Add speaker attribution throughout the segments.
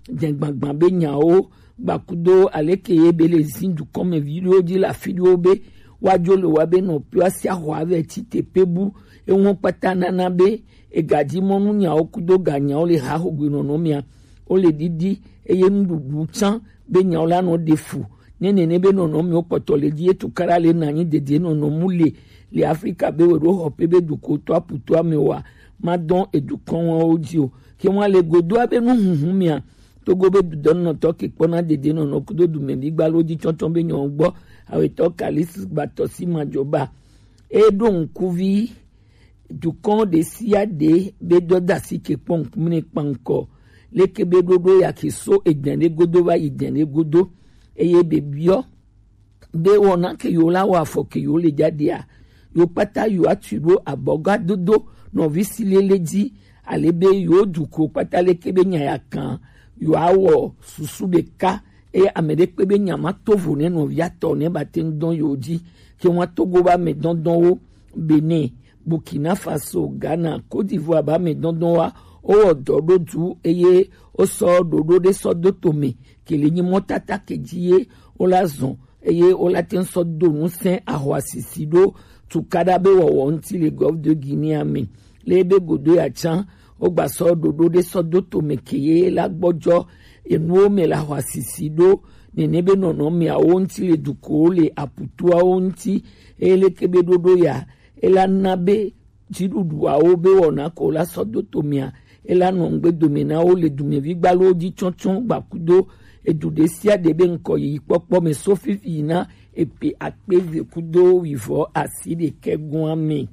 Speaker 1: dengbangban be nyao bakudo aleke yebe le zindu comme vidéo di la vidéo be wajolo wabe no pio asia ho ave tite pebu e won pata nana be e gadi monu nyao kudo ganyao le ha ho gino no mia o le didi e yem dudu chan be nyao la no defu nene be no mi o poto le di etu kara le nanyi dede no mule le Africa be wero hope be du ko to aputo amewa madon edukon audio ki won le godo abe nu hunhumia to go be don no to ki pona dede no kudo du me bi gba loji chonchon be nyon gbo awe to kalis gbato si majoba e don kuvi dukon de siade be do da si ke pon mini panko le ke be dodo ya ki so edene godo ba idene godo eye bebio be wona ke yo la wa fo ke yo le jade a yo pata yo aturo aboga dodo no visile leji alebe yo duko pata le kebe nya kan yo awo susu be ka e amede kebe nya ma tovo ne no viato ne baten don yo di ke won togo ba me don o Benin Burkina Faso Ghana Côte d'Ivoire ba me don wa o dodo du eye o so dodo de so do tome ke le nyi motata kejiye o la zon eye o la ten so do nu sen ahwasisido tukada be wo nti le gov de Guinée ami le be godo ya chan o gba so dodo de so do tome keye la gbojo enu o me la ahwasisido nene be no mi a o nti le duko le aputu a o nti ele kebe dodo ya ela nabe jidudu a o be wona ko la so do tomia ela no ngbe domina o le dume vi gba lo di chonchon gbakudo edude sia de be nko yi popo me sofifi na epi akpeve kudo wivo aside kegun ami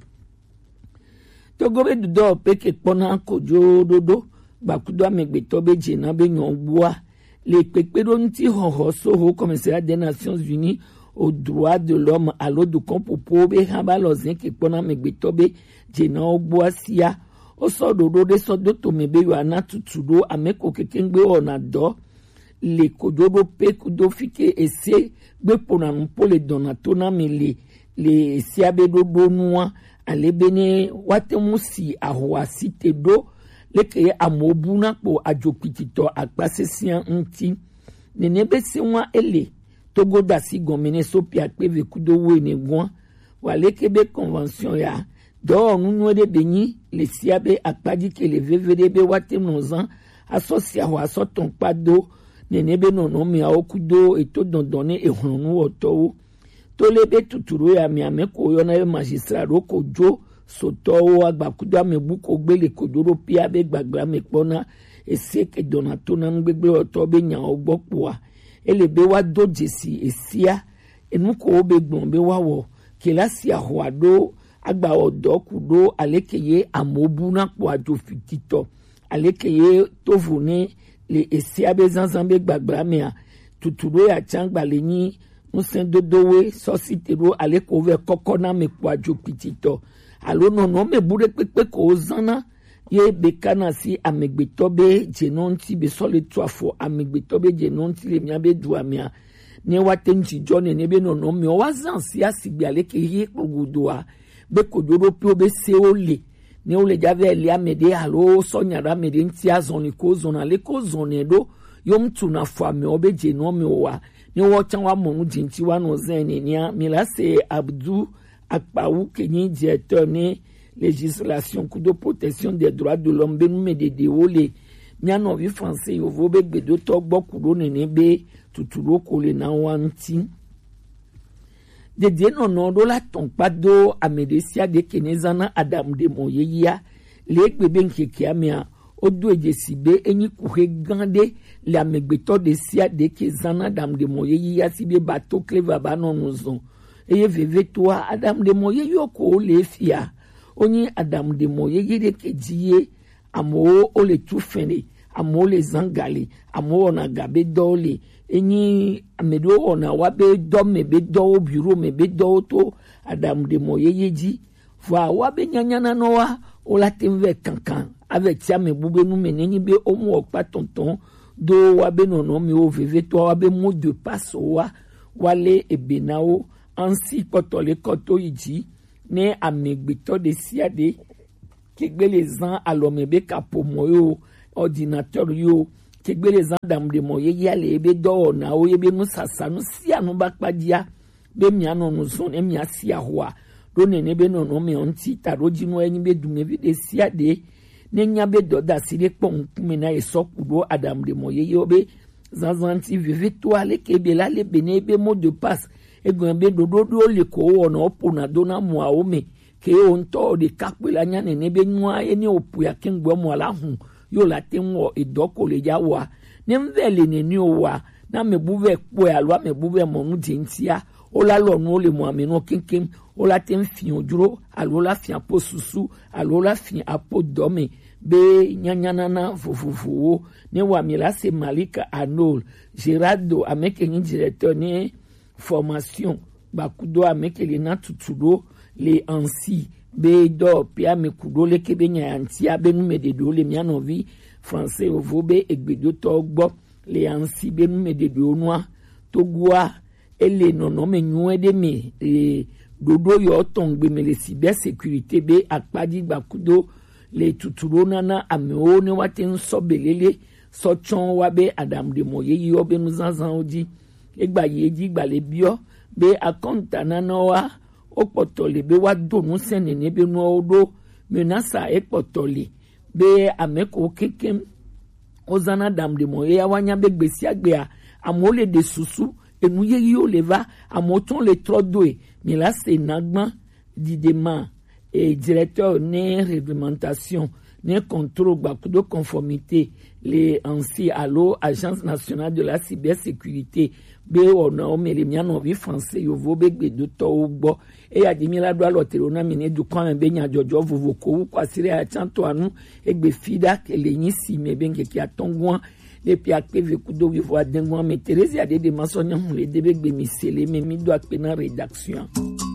Speaker 1: to go be do pe ke pona kojo dodo gbakudo amegbe to be jena be nyon bua le pepe do nti ho so ho Commissariat des Nations Unies aux droits de l'homme à l'eau du compopo be haba lozin ke pona amegbe to be jena obua sia o so dodo de so do to mebe yo anatutudo ameko kekengbe ona do le kododo pe kudo fike ese gbe pona mpo le donato na mele le siabe dodo nuwa alebene watemusi ahwa site do leke amobuna po ajopitito akpasesian nti nenebe sewa ele togo dasi gomene sopi akpeve kudo we ne gwan waleke be convention ya do nunu de beni le siabe akpadi ke le vvdb watemnozan asosia ho asoton pado nenebe no mi aokudo eto dondone ehunu oto to lebe tuturo ya mi ameko yo na magistrat roko jo soto agbakudo amebuko gbele kodoro pia be gbagba me pona eseke donato na ngbegbe oto be nya ogbopo a elebe wa dojesi esia enuko obe gbon be wawo kelasi ahwado agba odo kudo alekeye amobuna po ajofitito alekeye tovune le esia be zanzambe gbagba me a tuturo ya changba lenyi musen dodowe sositero aleko ve kokona me po ajofitito alo no me bude pepe ko zana ye bekana si amegbetobe jenonti be sole twafo amegbetobe jenonti le miabe duamia ne watenji jone ne be no me wazan si asigbe aleke ye kogudoa be kodoro pio be seole ne ole jave le amede alo sonyara mede nti azoni ko zona le ko zone do yom tuna fo me obe jenome wa ne wo chan wa monu jinti wa no zene nia milase Abdou Akpaou Kenyi directeur ne législation de protection des droits de l'homme benume de deole miano vi français yo vobe gbedo to gbokudo nene be tuturo ko le na wanti de no do la ton pado amedesia de kenezana Adam de Moyeya le gbebe nkeke amia odo ejesibe enyi kuhe gande la megbeto de sia de kezana Adam de Moyeya sibe bateau cleva banonuzon eye veve toi Adam de Moyeya ko le fia oni Adam de Moyeya de kejiye amo o le tufene amo le zangali amo na gabe dole enyi amedo ona wabe do mebe do bureau mebe do to Adam de Moyeya ji va wabe nyanyana noa o la tenve kankan avec ça me bube nu meneni be omo okpa tonton do wabe nono mi o veve to wabe mo de passe wa wale ebenao ansi potole koto iji ne amegbito de siade kegbele zan alomebe kapomo yo ordinateur yo tegbe les andam de mo ye yale ebe do na o ebe musasa no sia no bakpadia be mia no no so e mia sia ho a do ne ne be no no me onti taroji no enyi be dume bi de sia de ne nya be do da si de pon kume na esokudo adam de mo ye obe zanzanti vive toi le kebe la le bene be mot de passe e gombe do le ko ona opuna dona mo a o me ke on to de kakpe la nya ne be nwa eni opu ya kengbo mo la hu yo la tenwo idoko le ja wa ne mvele ne ni o wa na me buve po ya lo me buve mo nu tintia o la lo no le mo ameno kenkem o la ten fi oduro alo la fi apo susu alo la fi apo dome be nyanyanana fufufu ne wa mi la se Malika Anol Gerardo ameke ni directeur ni formation bakudo ameke le na tutudo le ansi be do pia me kudo le kebe nyanti abe nu me de do le miano vi français ovobe egbedo togbo le ansi be nu me de do noa togwa ele nono me nyu de me dodo yo tongbe me le cybersécurité be akpadi bakudo le tuturo nana ameo ne waten sobelele sochon wabe adam de moye yo be muzanzan oji egba yeji gba le bio be akonta nana wa opotole be wa donu senene be no odo menasa epotole be ameko kekem ozana adam de moye ya wanya be gbesi agbe a amole de susu enu ye yo leva amoton le trodoe mais là c'est nagban didema et directeur ne réglementation ne contrôle de conformité les ainsi allo agence nationale de la cybersécurité be ona o melemian no vi français yo vo be gbe do to ugbo e adimila do alotero na mine du kwa be nya jojo vovo ko kwa sire a chanto anu egbe fida ke le yin si me benke ki atongwa le pi akpe ve kudo vi vo adengwa me Thérèse a de masonya le debe gbe misele me mi do akpe na rédaction.